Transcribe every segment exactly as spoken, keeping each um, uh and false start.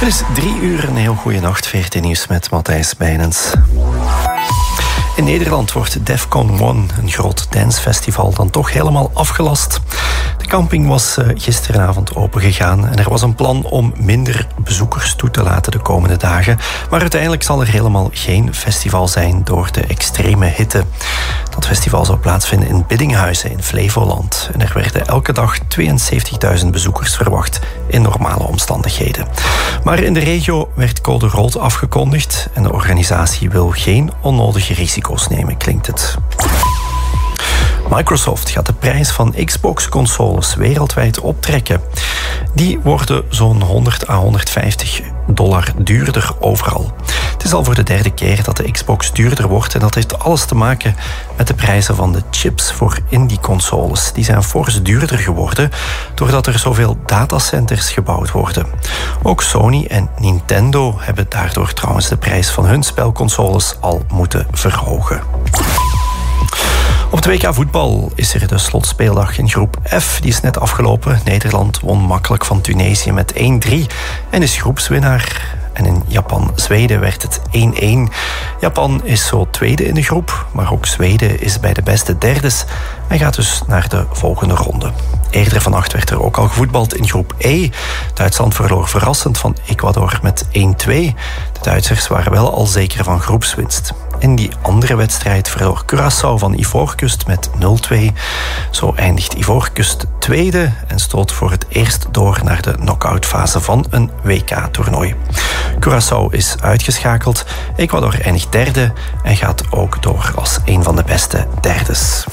Het is drie uur, een heel goede nacht. V R T Nieuws met Matthijs Bijnens. In Nederland wordt Defcon One, een groot dancefestival, dan toch helemaal afgelast. De camping was gisteravond opengegaan en er was een plan om minder bezoekers toe te laten de komende dagen. Maar uiteindelijk zal er helemaal geen festival zijn door de extreme hitte. Dat festival zou plaatsvinden in Biddinghuizen in Flevoland. En er werden elke dag tweeënzeventigduizend bezoekers verwacht in normale omstandigheden. Maar in de regio werd code rood afgekondigd en de organisatie wil geen onnodige risico's nemen, klinkt het. Microsoft gaat de prijs van Xbox-consoles wereldwijd optrekken. Die worden zo'n honderd à honderdvijftig dollar duurder overal. Het is al voor de derde keer dat de Xbox duurder wordt en dat heeft alles te maken met de prijzen van de chips voor in die consoles. Die zijn fors duurder geworden doordat er zoveel datacenters gebouwd worden. Ook Sony en Nintendo hebben daardoor trouwens de prijs van hun spelconsoles al moeten verhogen. Op het W K voetbal is er de slotspeeldag in groep F. Die is net afgelopen. Nederland won makkelijk van Tunesië met één drie en is groepswinnaar. En in Japan-Zweden werd het één-één. Japan is zo tweede in de groep, maar ook Zweden is bij de beste derdes en gaat dus naar de volgende ronde. Eerder vannacht werd er ook al gevoetbald in groep E. Duitsland verloor verrassend van Ecuador met één twee. De Duitsers waren wel al zeker van groepswinst. In die andere wedstrijd verloor Curaçao van Ivoorkust met nul twee. Zo eindigt Ivoorkust tweede en stoot voor het eerst door naar de knock-outfase van een W K-toernooi. Curaçao is uitgeschakeld, Ecuador eindigt derde en gaat ook door als een van de beste derdes.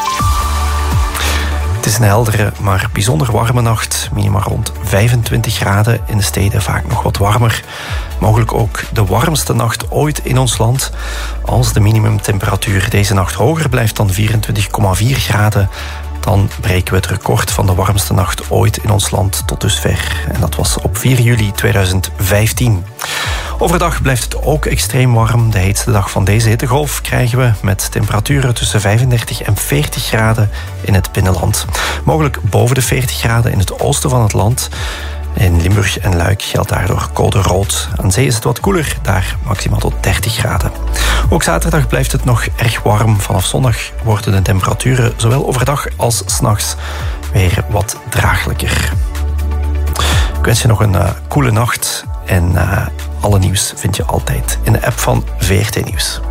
Het is een heldere, maar bijzonder warme nacht. Minima rond vijfentwintig graden, in de steden vaak nog wat warmer. Mogelijk ook de warmste nacht ooit in ons land. Als de minimumtemperatuur deze nacht hoger blijft dan vierentwintig komma vier graden... dan breken we het record van de warmste nacht ooit in ons land tot dusver. En dat was op vier juli tweeduizend vijftien. Overdag blijft het ook extreem warm. De heetste dag van deze hittegolf krijgen we met temperaturen tussen vijfendertig en veertig graden in het binnenland. Mogelijk boven de veertig graden in het oosten van het land. In Limburg en Luik geldt daardoor code rood. Aan zee is het wat koeler, daar maximaal tot dertig graden. Ook zaterdag blijft het nog erg warm. Vanaf zondag worden de temperaturen zowel overdag als 's nachts weer wat draaglijker. Ik wens je nog een uh, koele nacht en uh, alle nieuws vind je altijd in de app van V R T Nieuws.